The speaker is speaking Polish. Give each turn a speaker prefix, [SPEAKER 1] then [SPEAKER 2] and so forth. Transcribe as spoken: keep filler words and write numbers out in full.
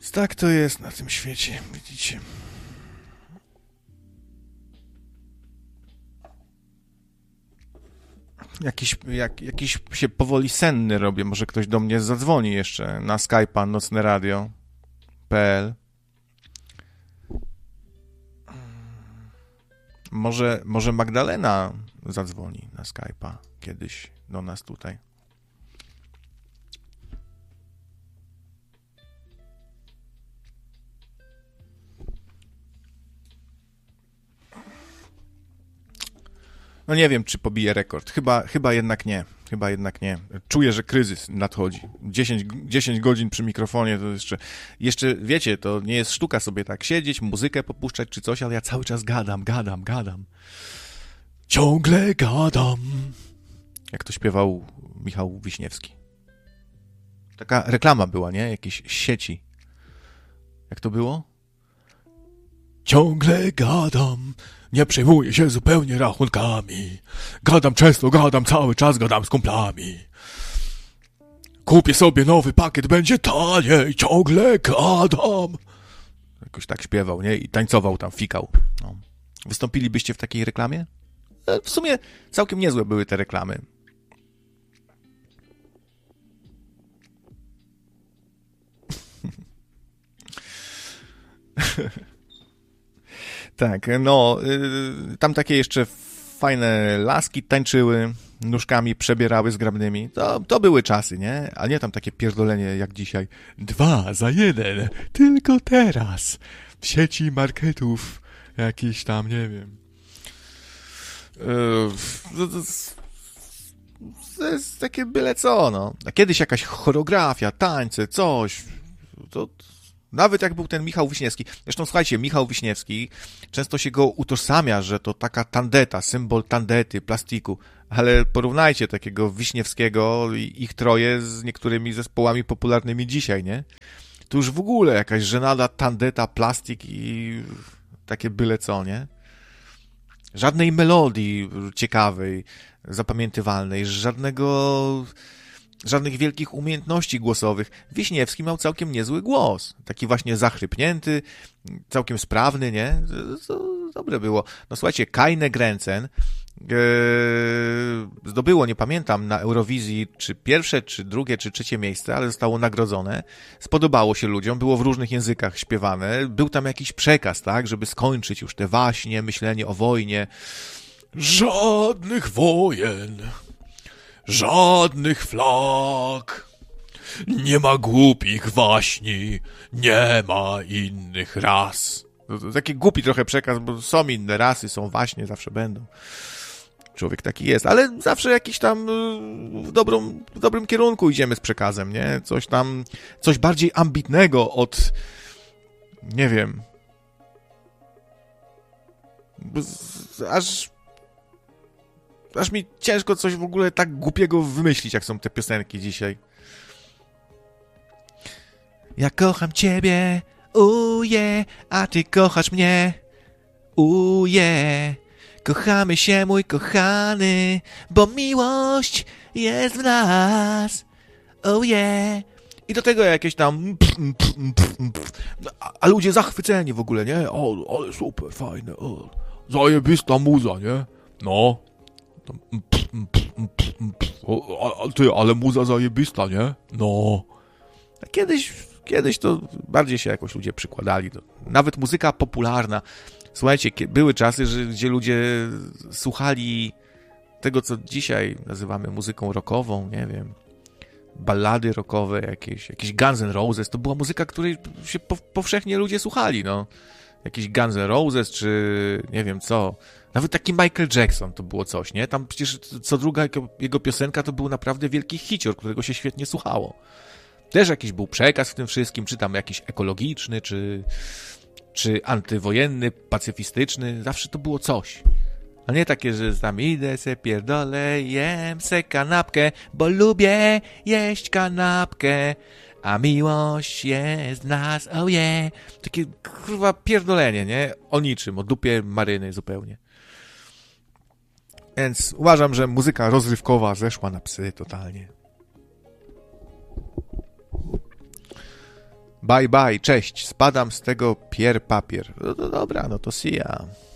[SPEAKER 1] Tak to jest na tym świecie, widzicie. Jakiś, jak, jakiś się powoli senny robię. Może ktoś do mnie zadzwoni jeszcze na Skype'a nocne radio kropka pe el. Może, może Magdalena zadzwoni na Skype'a kiedyś do nas tutaj. No nie wiem, czy pobije rekord. Chyba, chyba jednak nie. Chyba jednak nie. Czuję, że kryzys nadchodzi. dziesięć, dziesięć godzin przy mikrofonie to jeszcze... Jeszcze, wiecie, to nie jest sztuka sobie tak siedzieć, muzykę popuszczać czy coś, ale ja cały czas gadam, gadam, gadam. Ciągle gadam. Jak to śpiewał Michał Wiśniewski. Taka reklama była, nie? Jakiejś sieci. Jak to było? Ciągle gadam, nie przejmuję się zupełnie rachunkami. Gadam często, gadam cały czas, gadam z kumplami. Kupię sobie nowy pakiet, będzie taniej, ciągle gadam. Jakoś tak śpiewał, nie? I tańcował tam, fikał. No. Wystąpilibyście w takiej reklamie? W sumie całkiem niezłe były te reklamy. Tak, no, y, tam takie jeszcze fajne laski tańczyły, nóżkami przebierały zgrabnymi. To, to były czasy, nie? A nie tam takie pierdolenie jak dzisiaj. Dwa za jeden, tylko teraz. W sieci marketów jakiś tam, nie wiem. Yy, to, to, to jest takie byle co, no. A kiedyś jakaś choreografia, tańce, coś. To... Nawet jak był ten Michał Wiśniewski. Zresztą słuchajcie, Michał Wiśniewski, często się go utożsamia, że to taka tandeta, symbol tandety, plastiku. Ale porównajcie takiego Wiśniewskiego i ich troje z niektórymi zespołami popularnymi dzisiaj, nie? To już w ogóle jakaś żenada, tandeta, plastik i takie byle co, nie? Żadnej melodii ciekawej, zapamiętywalnej, żadnego... żadnych wielkich umiejętności głosowych. Wiśniewski miał całkiem niezły głos. Taki właśnie zachrypnięty, całkiem sprawny, nie? To dobre było. No słuchajcie, Kajne Gręcen e, zdobyło, nie pamiętam, na Eurowizji czy pierwsze, czy drugie, czy trzecie miejsce, ale zostało nagrodzone. Spodobało się ludziom, było w różnych językach śpiewane. Był tam jakiś przekaz, tak? Żeby skończyć już te waśnie, myślenie o wojnie. Żadnych wojen. Żadnych flag, nie ma głupich waśni, nie ma innych ras. To, to taki głupi trochę przekaz, bo są inne rasy, są waśnie, zawsze będą. Człowiek taki jest, ale zawsze jakiś tam w, dobrą, w dobrym kierunku idziemy z przekazem, nie? Coś tam, coś bardziej ambitnego od, nie wiem, aż... Aż mi ciężko coś w ogóle tak głupiego wymyślić, jak są te piosenki dzisiaj. Ja kocham ciebie, uje, a ty kochasz mnie, uje. Kochamy się, mój kochany, bo miłość jest w nas, uje. I do tego jakieś tam... A, a ludzie zachwyceni w ogóle, nie? O, ale super, fajne, o, zajebista muza, nie? No... O, ty, ale muza zajebista, nie? No. Kiedyś, kiedyś to bardziej się jakoś ludzie przykładali. Nawet muzyka popularna. Słuchajcie, były czasy, że, gdzie ludzie słuchali tego, co dzisiaj nazywamy muzyką rockową, nie wiem, ballady rockowe jakieś, jakieś Guns N' Roses. To była muzyka, której się powszechnie ludzie słuchali, no. Jakiś Guns N' Roses, czy nie wiem co. Nawet taki Michael Jackson to było coś, nie? Tam przecież co druga jego piosenka to był naprawdę wielki hicior, którego się świetnie słuchało. Też jakiś był przekaz w tym wszystkim, czy tam jakiś ekologiczny, czy, czy antywojenny, pacyfistyczny. Zawsze to było coś. A nie takie, że tam idę se pierdolę, jem se kanapkę, bo lubię jeść kanapkę. A miłość jest w nas, oh yeah. Takie kurwa pierdolenie, nie? O niczym, o dupie maryny zupełnie. Więc uważam, że muzyka rozrywkowa zeszła na psy totalnie. Bye bye, cześć, spadam z tego pier papier. No to dobra, no to see ya.